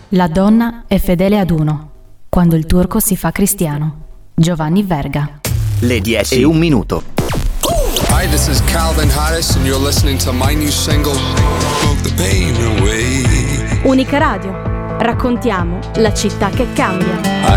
La donna è fedele ad uno, quando il turco si fa cristiano. Giovanni Verga. Le 10 e un minuto. Hi, this is Calvin Harris and you're listening to my new single, Smoke the Pain Away. Unica Radio. Raccontiamo la città che cambia.